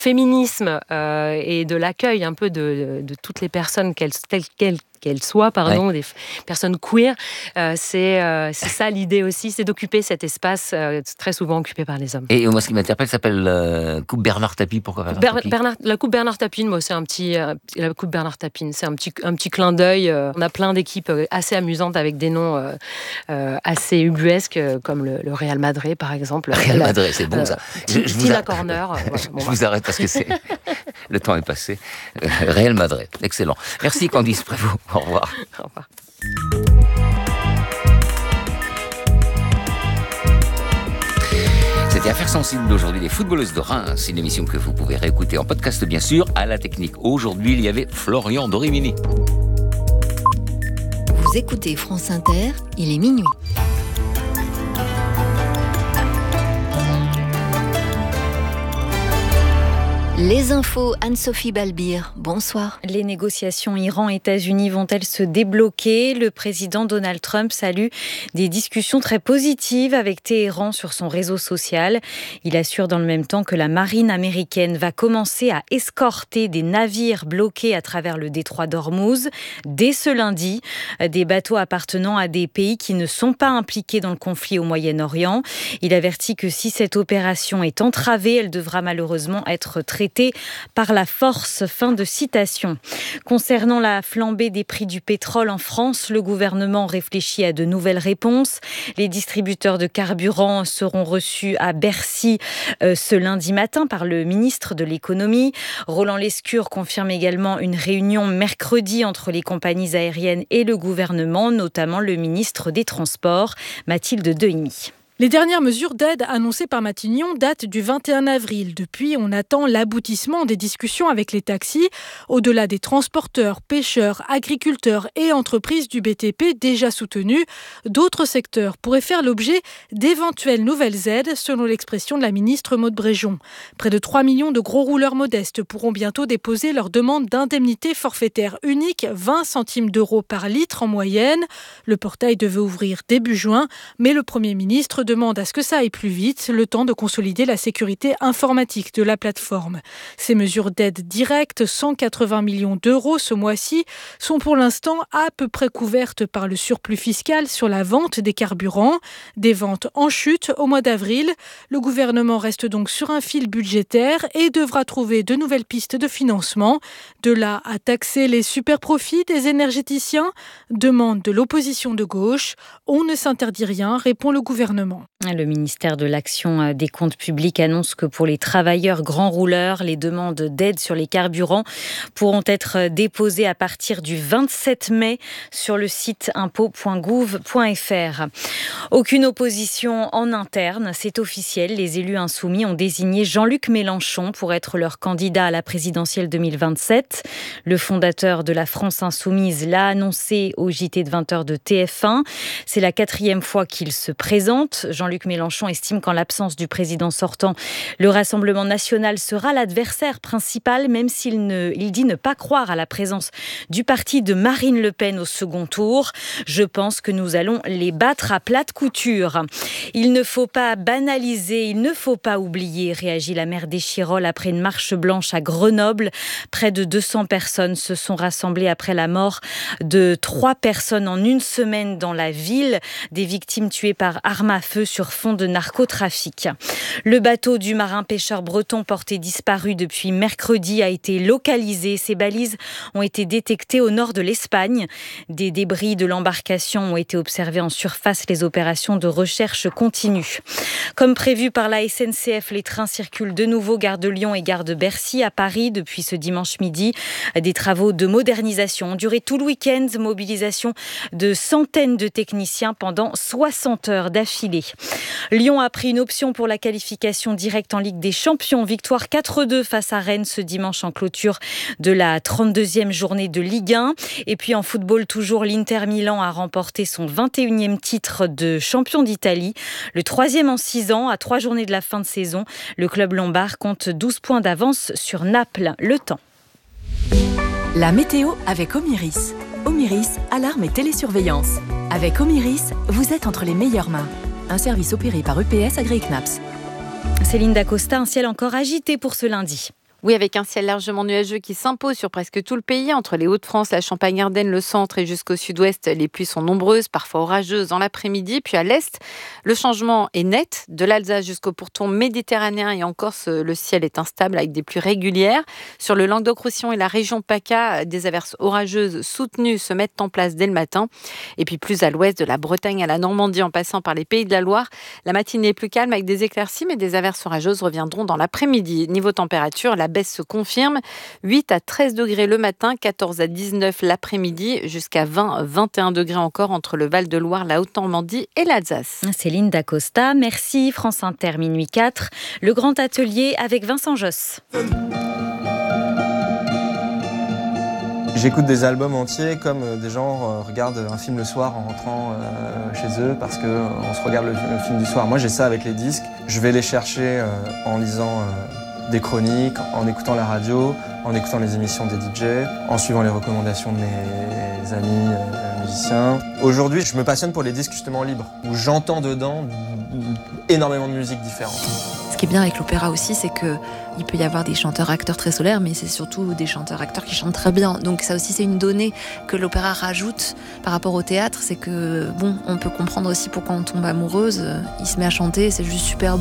féminisme et de l'accueil un peu de toutes les personnes telles qu'elles soient, des personnes queer, c'est ça l'idée aussi, c'est d'occuper cet espace très souvent occupé par les hommes. Et moi, ce qui m'interpelle s'appelle Coupe Bernard Tapie. Pourquoi Bernard Tapie ? La Coupe Bernard Tapie, moi, c'est la Coupe Bernard Tapie, c'est un petit clin d'œil. On a plein d'équipes assez amusantes avec des noms assez ubuesques, comme le Real Madrid, par exemple. Real Madrid, c'est bon ça. Tina Corner. Je vous arrête parce que le temps est passé. Real Madrid, excellent. Merci Candice Prévost. Au revoir. Au revoir. C'était Affaires sensibles d'aujourd'hui, les footballeuses de Reims. Une émission que vous pouvez réécouter en podcast, bien sûr, à la technique. Aujourd'hui, il y avait Florian Dorimini. Vous écoutez France Inter, il est minuit. Les infos, Anne-Sophie Balbir, bonsoir. Les négociations Iran-États-Unis vont-elles se débloquer ? Le président Donald Trump salue des discussions très positives avec Téhéran sur son réseau social. Il assure dans le même temps que la marine américaine va commencer à escorter des navires bloqués à travers le détroit d'Ormuz dès ce lundi. Des bateaux appartenant à des pays qui ne sont pas impliqués dans le conflit au Moyen-Orient. Il avertit que si cette opération est entravée, elle devra malheureusement être traitée par la force. Fin de citation. Concernant la flambée des prix du pétrole en France, le gouvernement réfléchit à de nouvelles réponses. Les distributeurs de carburant seront reçus à Bercy ce lundi matin par le ministre de l'économie. Roland Lescure confirme également une réunion mercredi entre les compagnies aériennes et le gouvernement, notamment le ministre des Transports, Mathilde Dehimi. Les dernières mesures d'aide annoncées par Matignon datent du 21 avril. Depuis, on attend l'aboutissement des discussions avec les taxis. Au-delà des transporteurs, pêcheurs, agriculteurs et entreprises du BTP déjà soutenus, d'autres secteurs pourraient faire l'objet d'éventuelles nouvelles aides, selon l'expression de la ministre Maud Bréjon. Près de 3 millions de gros rouleurs modestes pourront bientôt déposer leur demande d'indemnité forfaitaire unique, 20 centimes d'euros par litre en moyenne. Le portail devait ouvrir début juin, mais le Premier ministre demande à ce que ça aille plus vite, le temps de consolider la sécurité informatique de la plateforme. Ces mesures d'aide directe, 180 millions d'euros ce mois-ci, sont pour l'instant à peu près couvertes par le surplus fiscal sur la vente des carburants. Des ventes en chute au mois d'avril. Le gouvernement reste donc sur un fil budgétaire et devra trouver de nouvelles pistes de financement. De là à taxer les super-profits des énergéticiens, demande de l'opposition de gauche. On ne s'interdit rien, répond le gouvernement. Le ministère de l'Action des Comptes Publics annonce que pour les travailleurs grands rouleurs, les demandes d'aide sur les carburants pourront être déposées à partir du 27 mai sur le site impôts.gouv.fr. Aucune opposition en interne, c'est officiel. Les élus insoumis ont désigné Jean-Luc Mélenchon pour être leur candidat à la présidentielle 2027. Le fondateur de la France Insoumise l'a annoncé au JT de 20h de TF1. C'est la 4e fois qu'il se présente. Jean-Luc Mélenchon estime qu'en l'absence du président sortant, le Rassemblement national sera l'adversaire principal, même il dit ne pas croire à la présence du parti de Marine Le Pen au second tour. Je pense que nous allons les battre à plate couture. Il ne faut pas banaliser, il ne faut pas oublier, réagit la maire d'Échirolles après une marche blanche à Grenoble. Près de 200 personnes se sont rassemblées après la mort de 3 personnes en une semaine dans la ville. Des victimes tuées par arme à feu sur fond de narcotrafic. Le bateau du marin pêcheur breton porté disparu depuis mercredi a été localisé. Ses balises ont été détectées au nord de l'Espagne. Des débris de l'embarcation ont été observés en surface. Les opérations de recherche continuent. Comme prévu par la SNCF, les trains circulent de nouveau gare de Lyon et gare de Bercy à Paris depuis ce dimanche midi. Des travaux de modernisation ont duré tout le week-end. Mobilisation de centaines de techniciens pendant 60 heures d'affilée. Lyon a pris une option pour la qualification directe en Ligue des Champions. Victoire 4-2 face à Rennes ce dimanche en clôture de la 32e journée de Ligue 1. Et puis en football, toujours l'Inter Milan a remporté son 21e titre de champion d'Italie. Le 3e en 6 ans, à 3 journées de la fin de saison. Le club lombard compte 12 points d'avance sur Naples. Le temps. La météo avec Omiris. Omiris, alarme et télésurveillance. Avec Omiris, vous êtes entre les meilleures mains. Un service opéré par EPS agréé CNAPS. Céline Dacosta, un ciel encore agité pour ce lundi. Oui, avec un ciel largement nuageux qui s'impose sur presque tout le pays, entre les Hauts-de-France, la Champagne-Ardenne, le centre et jusqu'au sud-ouest, les pluies sont nombreuses, parfois orageuses dans l'après-midi. Puis à l'est, le changement est net. De l'Alsace jusqu'au pourtour méditerranéen et en Corse, le ciel est instable avec des pluies régulières. Sur le Languedoc-Roussillon et la région PACA, des averses orageuses soutenues se mettent en place dès le matin. Et puis plus à l'ouest, de la Bretagne à la Normandie, en passant par les Pays de la Loire, la matinée est plus calme avec des éclaircies, mais des averses orageuses reviendront dans l'après-midi. Niveau température, la baisse se confirme. 8 à 13 degrés le matin, 14 à 19 l'après-midi, jusqu'à 20-21 degrés encore entre le Val-de-Loire, la Haute-Normandie et l'Alsace. Céline Dacosta, merci. France Inter, minuit 4. Le grand atelier avec Vincent Josse. J'écoute des albums entiers comme des gens regardent un film le soir en rentrant chez eux parce qu'on se regarde le film du soir. Moi j'ai ça avec les disques. Je vais les chercher en lisant des chroniques, en écoutant la radio, en écoutant les émissions des DJ, en suivant les recommandations de mes amis musiciens. Aujourd'hui, je me passionne pour les disques justement libres, où j'entends dedans énormément de musiques différentes. Ce qui est bien avec l'opéra aussi, c'est qu'il peut y avoir des chanteurs-acteurs très solaires, mais c'est surtout des chanteurs-acteurs qui chantent très bien. Donc ça aussi, c'est une donnée que l'opéra rajoute par rapport au théâtre, c'est que, on peut comprendre aussi pourquoi on tombe amoureuse. Il se met à chanter, c'est juste super beau.